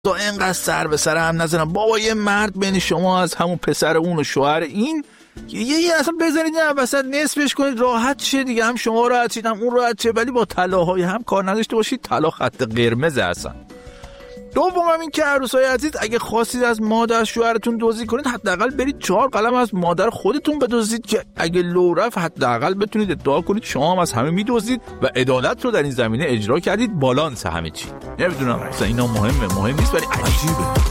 تا اینقدر سر به سر هم نزنم. بابا یه مرد بین شما از همون پسر اون و شوهر این یه اصلا بذارید این وسط نصفش کنید راحت شه دیگه، هم شما راحت شید هم اون راحت شه، ولی با طلاهای هم کار نداشته باشید. طلا خط قرمز اصلا. دوم این که عروسای عزیز اگه خواستید از مادر شوهرتون دزدی کنید حداقل برید 4 قلم از مادر خودتون بدزدید که اگه لو رفت حداقل بتونید ادعا کنید شما هم از همه میدزدید و عدالت رو در این زمینه اجرا کردید. بالانس همه چی. نمیدونم اصلا اینا مهم نیست ولی عجیبه.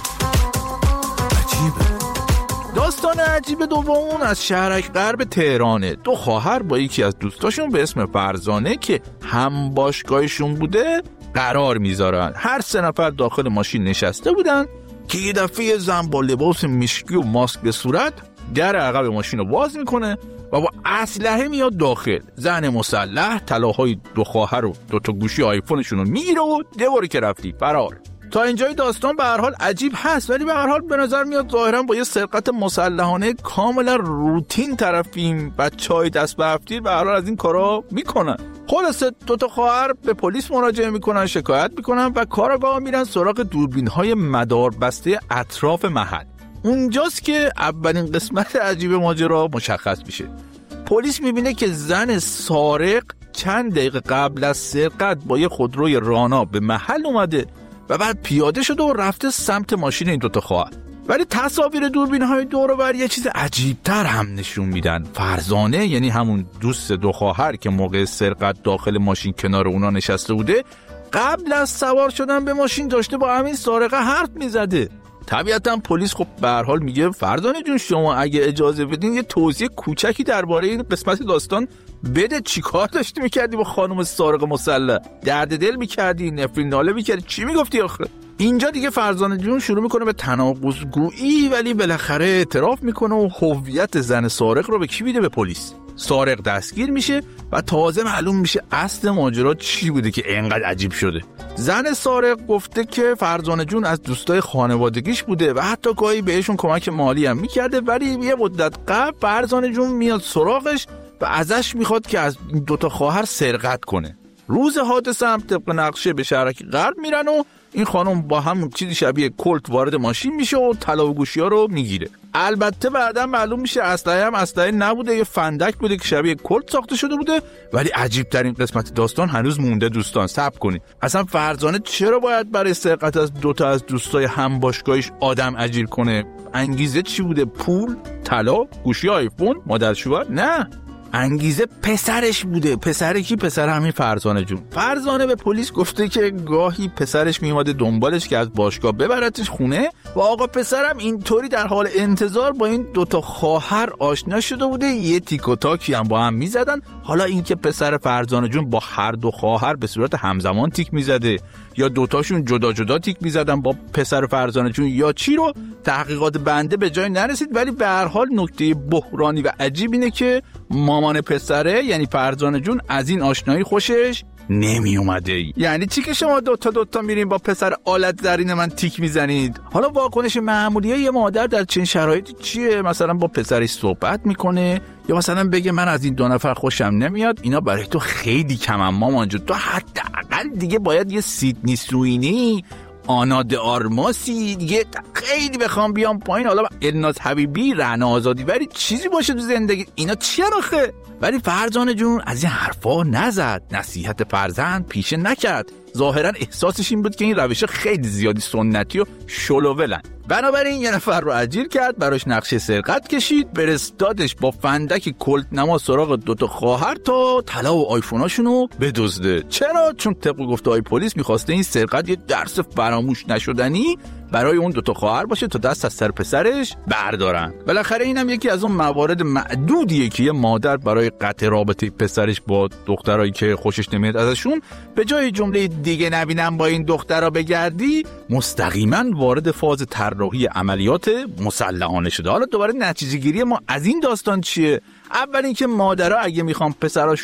داستان عجیب دوم از شهرک غرب تهرانه. 2 خواهر با یکی از دوستاشون به اسم فرزانه که هم باشگاهشون بوده قرار میذارن. هر 3 نفر داخل ماشین نشسته بودن که یه دفعه زن با لباس مشکی و ماسک به صورت در عقب ماشین رو باز میکنه و با اسلحه میاد داخل. زن مسلح طلاهای 2 خواهر و 2 تا گوشی آیفونشون رو میگیره و دوباره که رفتی فرار. تا اینجای داستان به هر حال عجیب هست، ولی به هر حال به نظر میاد ظاهرا با یه سرقت مسلحانه کاملا روتین طرفیم. بچهای دست به هفتیر به هر حال از این کارا میکنن. خلاصه 2 تا خواهر به پلیس مراجعه میکنن، شکایت میکنن و کاراگاه میرن سراغ دوربین‌های مداربسته اطراف محل. اونجاست که اولین قسمت عجیب ماجرا مشخص میشه. پلیس میبینه که زن سارق چند دقیقه قبل از سرقت با یه خودروی رانا به محل اومده و بعد پیاده شده و رفته سمت ماشین این 2 تا خواهر. ولی تصاویر دوربین‌های دور و بر یه چیز عجیب‌تر هم نشون میدن. فرزانه یعنی همون دوست 2 خواهر که موقع سرقت داخل ماشین کنار اونا نشسته بوده، قبل از سوار شدن به ماشین داشته با همین سارقه حرف میزده. طبیعتا پلیس خب به هر حال میگه فرزانه جون شما اگه اجازه بدین یه توضیح کوچکی درباره این قسمت داستان بده. چیکار داشتی میکردی با خانم سارق مسلح؟ درد دل میکردی؟ نفرین ناله میکردی؟ چی میگفتی آخه؟ اینجا دیگه فرزانه جون شروع میکنه به تناقض گویی، ولی بالاخره اعتراف میکنه و هویت زن سارق رو به کی میده؟ به پلیس. سارق دستگیر میشه و تازه معلوم میشه اصل ماجرا چی بوده که اینقدر عجیب شده. زن سارق گفته که فرزانه جون از دوستای خانوادگیش بوده و حتی گاهی بهشون کمک مالی هم میکرده، ولی یه مدت قبل فرزانه جون میاد سراغش و ازش میخواد که از 2 تا خواهر سرقت کنه. روز حادثه هم طبق نقشه به شهرک غرب میرن و این خانم با همون چیزی شبیه کلت وارد ماشین میشه و طلا و گوشی‌ها رو میگیره. البته بعدا معلوم میشه اسلحه هم اسلحه نبوده، یه فندک بوده که شبیه کلت ساخته شده بوده. ولی عجیب ترین قسمت داستان هنوز مونده دوستان. صبر کنید. اصلا فرزانه چرا باید برای سرقت از 2 تا از دوستای هم باشگاهش آدم اجیر کنه؟ انگیزه چی بوده؟ پول، طلا، گوشی آیفون، مادر شوهر؟ نه، انگیزه پسرش بوده. پسر کی؟ پسر همین فرزانه جون. فرزانه به پلیس گفته که گاهی پسرش میومده دنبالش که از باشگاه ببرتش خونه و آقا پسرم اینطوری در حال انتظار با این 2 تا خواهر آشنا شده بوده، یه تیک و تاکی هم با هم میزدن. حالا این که پسر فرزانه جون با هر 2 خواهر به صورت همزمان تیک میزده یا 2 تاشون جدا جدا تیک میزدن با پسر فرزانه جون یا چی رو تحقیقات بنده به جای نرسید. ولی به هر حال نکته بحرانی و عجیب اینه که مامان پسره یعنی فرزانه جون از این آشنایی خوشش نمی اومده. یعنی چی که شما 2 تا میرین با پسر آلت زرین من تیک میزنید؟ حالا واکنش معمولی یه مادر در چنین شرایطی چیه؟ مثلا با پسرش صحبت میکنه یا مثلا بگه من از این 2 نفر خوشم نمیاد، اینا برای تو خیلی کمن مامان جون، تو حداقل دیگه باید یه سیدنی سوینی، آنا د آرماسی دیگه خیلی بخوام بیام پایین، حالا الناز حبیبی، رعنا آزادی، ولی چیزی باشه تو زندگی. اینا چیه آخه؟ ولی فرزانه جون از این حرفا نزد، نصیحت فرزند پیشه نکرد. ظاهرا احساسش این بود که این روش خیلی زیادی سنتی و شلوولن. بنابراین یه نفر رو اجیر کرد، براش نقشه سرقت کشید، فرستادش با فندک کلت نما سراغ 2 تا خواهر تا طلا و آیفوناشونو بدزده. چرا؟ چون طبق گفته‌های پلیس می‌خواسته این سرقت یه درس فراموش نشدنی برای اون 2 تا خواهر باشه تا دست از سر پسرش بردارن. بالاخره اینم یکی از اون موارد معدودیه که یه مادر برای قطع رابطه پسرش با دخترایی که خوشش نمیاد ازشون به جای جمله دیگه نبینم با این دخترا بگردی، مستقیما وارد فاز طراحی عملیات مسلحانه شده. حالا دوباره نتیجه گیری ما از این داستان چیه؟ اول اینکه مادرها اگه میخوان پسراشون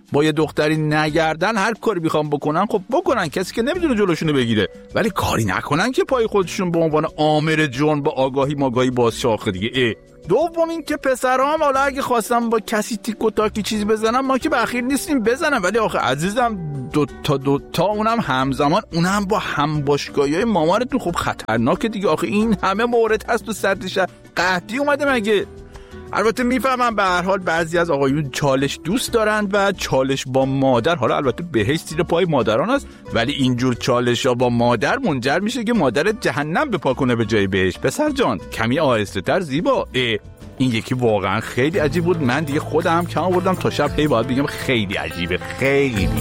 با یه دختری نگردن، هر کاری بخوام بکنن خب بکنن، کسی که نمیدونه جلوشونو بگیره، ولی کاری نکنن که پای خودشون به عنوان آمر جرم با آگاهی ماگاهی باز شاخه دیگه. دوم این که پسرام حالا اگه خواستم با کسی تیک و تاکی چیزی بزنم، ما که بخیر نیستیم بزنم، ولی آخه عزیزم دوتا اونم همزمان، اونم با همباشگاهی مامانتون، خب خطرناکه دیگه. آخه این همه مورد هست تو سطحش، قحطی اومده مگه؟ البته میفهمم به هر حال بعضی از آقایون چالش دوست دارن و چالش با مادر، حالا البته بهش زیر پای مادران است، ولی اینجور چالش ها با مادر منجر میشه که مادر جهنم به پا کنه به جای بهش. پسر جان کمی آهسته تر زیبا. این یکی واقعا خیلی عجیب بود، من دیگه خودم کم آوردم تا شب هی باید بگم خیلی عجیبه، خیلی